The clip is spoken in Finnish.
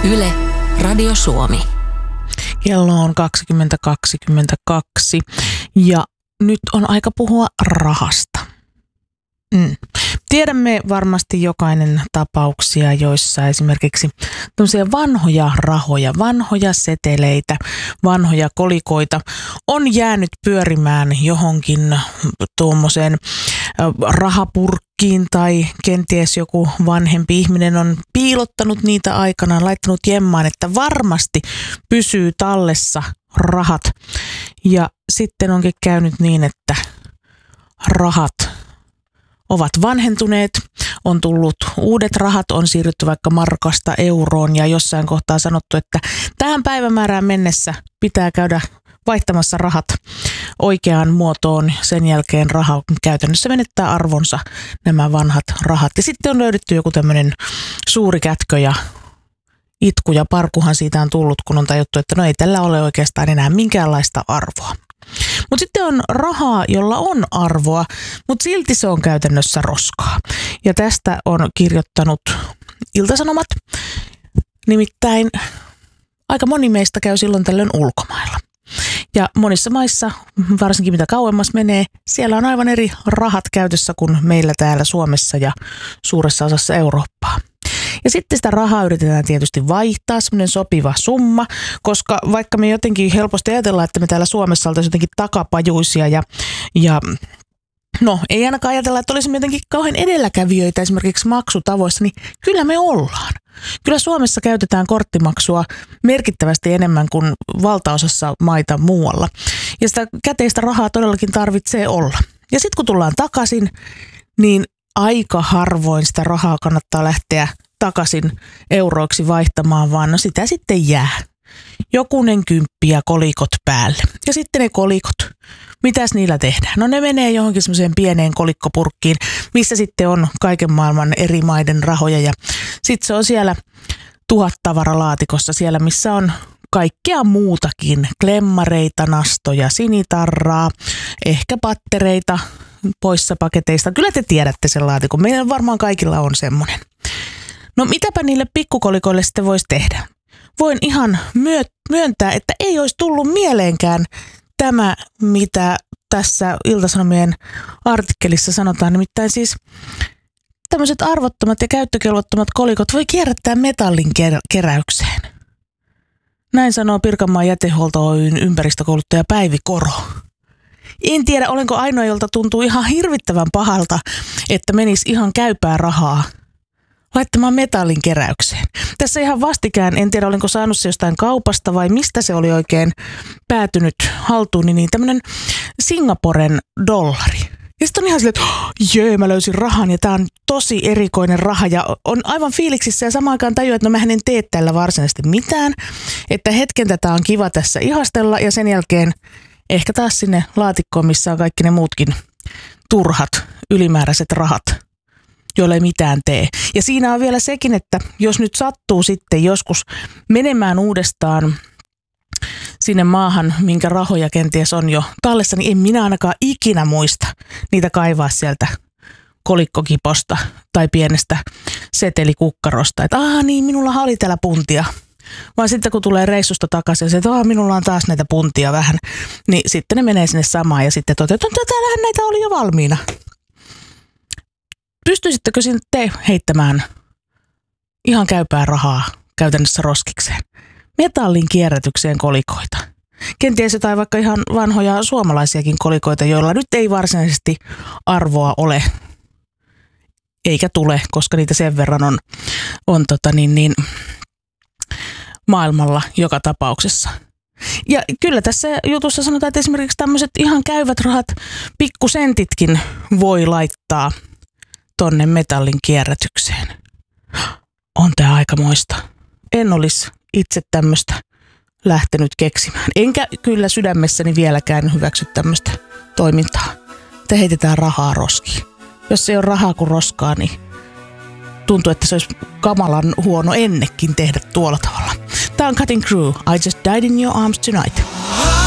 Yle, Radio Suomi. Kello on 20:22 ja nyt on aika puhua rahasta. Tiedämme varmasti jokainen tapauksia, joissa esimerkiksi tämmöisiä vanhoja rahoja, vanhoja seteleitä, vanhoja kolikoita on jäänyt pyörimään johonkin tuommoiseen rahapurkkiin tai kenties joku vanhempi ihminen on piilottanut niitä aikanaan, laittanut jemmaan, että varmasti pysyy tallessa rahat. Ja sitten onkin käynyt niin, että rahat ovat vanhentuneet, on tullut uudet rahat, on siirrytty vaikka markasta euroon ja jossain kohtaa sanottu, että tähän päivämäärään mennessä pitää käydä vaihtamassa rahat oikeaan muotoon. Sen jälkeen raha käytännössä menettää arvonsa, nämä vanhat rahat. Ja sitten on löydetty joku tämmöinen suuri kätkö ja itku ja parkuhan siitä on tullut, kun on tajuttu, että no ei tällä ole oikeastaan enää minkäänlaista arvoa. Mutta sitten on rahaa, jolla on arvoa, mutta silti se on käytännössä roskaa. Ja tästä on kirjoittanut Ilta-Sanomat. Nimittäin aika moni meistä käy silloin tällöin ulkomailla. Ja monissa maissa, varsinkin mitä kauemmas menee, siellä on aivan eri rahat käytössä kuin meillä täällä Suomessa ja suuressa osassa Eurooppaa. Ja sitten sitä rahaa yritetään tietysti vaihtaa, semmoinen sopiva summa, koska vaikka me jotenkin helposti ajatellaan, että me täällä Suomessa oltaisiin jotenkin takapajuisia ja no ei ainakaan ajatella, että olisimme jotenkin kauhean edelläkävijöitä esimerkiksi maksutavoissa, niin kyllä me ollaan. Kyllä Suomessa käytetään korttimaksua merkittävästi enemmän kuin valtaosassa maita muualla. Ja sitä käteistä rahaa todellakin tarvitsee olla. Ja sitten kun tullaan takaisin, niin aika harvoin sitä rahaa kannattaa lähteä takaisin euroiksi vaihtamaan, vaan no sitä sitten jää. Jokunen kymppi ja kolikot päälle. Ja sitten ne kolikot, mitäs niillä tehdään? No ne menee johonkin semmoiseen pieneen kolikkopurkkiin, missä sitten on kaiken maailman eri maiden rahoja. Ja sitten se on siellä 1000 tavaralaatikossa, siellä missä on kaikkea muutakin. Klemmareita, nastoja, sinitarraa, ehkä pattereita poissa paketeista. Kyllä te tiedätte sen laatikon. Meillä varmaan kaikilla on semmoinen. No mitäpä niille pikkukolikoille sitten voisi tehdä? Voin ihan myöntää, että ei olisi tullut mieleenkään tämä, mitä tässä Ilta-Sanomien artikkelissa sanotaan. Nimittäin siis tämmöiset arvottomat ja käyttökelvottomat kolikot voi kierrättää metallin keräykseen. Näin sanoo Pirkanmaan jätehuolto Oyn ympäristökouluttaja Päivi Koro. En tiedä, olenko ainoa, jolta tuntuu ihan hirvittävän pahalta, että menisi ihan käypää rahaa laittamaan metallin keräykseen. Tässä ihan vastikään, en tiedä olenko saanut se jostain kaupasta vai mistä se oli oikein päätynyt haltuun, niin tämmöinen Singaporen dollari. Ja sitten on ihan silleen, että mä löysin rahan ja tää on tosi erikoinen raha ja on aivan fiiliksissä ja samaan aikaan tajua, että no mähän en tee tällä varsinaisesti mitään. Että hetken tätä on kiva tässä ihastella ja sen jälkeen ehkä taas sinne laatikkoon, missä on kaikki ne muutkin turhat, ylimääräiset rahat, joille ei mitään tee. Ja siinä on vielä sekin, että jos nyt sattuu sitten joskus menemään uudestaan sinne maahan, minkä rahoja kenties on jo tallessa, niin en minä ainakaan ikinä muista niitä kaivaa sieltä kolikkokiposta tai pienestä setelikukkarosta. Että niin, minullahan oli täällä puntia. Vaan sitten kun tulee reissusta takaisin ja että minulla on taas näitä puntia vähän, niin sitten ne menee sinne samaan ja sitten toteataan, että täällähän näitä oli jo valmiina. Pystyisittekö te heittämään ihan käypää rahaa käytännössä roskikseen? Metallin kierrätykseen kolikoita. Kenties jotain vaikka ihan vanhoja suomalaisiakin kolikoita, joilla nyt ei varsinaisesti arvoa ole. Eikä tule, koska niitä sen verran on maailmalla joka tapauksessa. Ja kyllä tässä jutussa sanotaan, että esimerkiksi tämmöiset ihan käyvät rahat, pikkusentitkin voi laittaa tonne metallin kierrätykseen. On tää aikamoista. En olisi itse tämmöistä lähtenyt keksimään. Enkä kyllä sydämessäni vieläkään hyväksy tämmöistä toimintaa. Te heitetään rahaa roskiin. Jos ei ole rahaa kuin roskaa, niin tuntuu, että se olisi kamalan huono ennekin tehdä tuolla tavalla. Tää on Cutting Crew. I just died in your arms tonight.